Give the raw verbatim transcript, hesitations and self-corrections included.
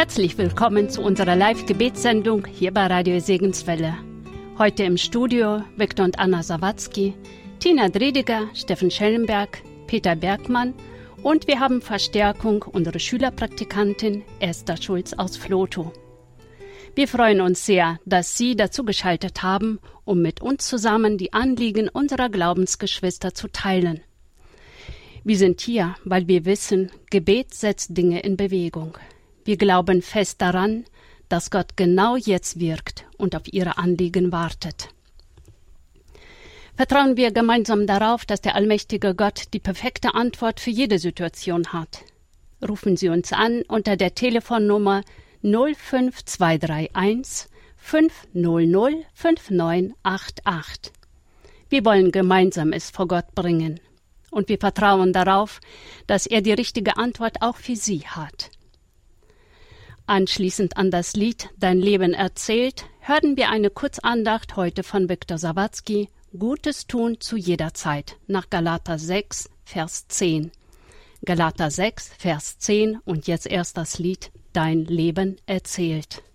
Herzlich willkommen zu unserer Live-Gebetssendung hier bei Radio Segenswelle. Heute im Studio Viktor und Anna Sawatzki, Tina Drediger, Steffen Schellenberg, Peter Bergmann und wir haben Verstärkung unsere Schülerpraktikantin Esther Schulz aus Vlotho. Wir freuen uns sehr, dass Sie dazu geschaltet haben, um mit uns zusammen die Anliegen unserer Glaubensgeschwister zu teilen. Wir sind hier, weil wir wissen, Gebet setzt Dinge in Bewegung. Wir glauben fest daran, dass Gott genau jetzt wirkt und auf Ihre Anliegen wartet. Vertrauen wir gemeinsam darauf, dass der allmächtige Gott die perfekte Antwort für jede Situation hat. Rufen Sie uns an unter der Telefonnummer null fünf zwei drei eins fünf null null fünf neun acht acht. Wir wollen gemeinsam es vor Gott bringen. Und wir vertrauen darauf, dass er die richtige Antwort auch für Sie hat. Anschließend an das Lied Dein Leben erzählt, hören wir eine Kurzandacht heute von Viktor Sawatzki, Gutes tun zu jeder Zeit, nach Galater sechs, Vers zehn. Galater sechs, Vers zehn und jetzt erst das Lied Dein Leben erzählt.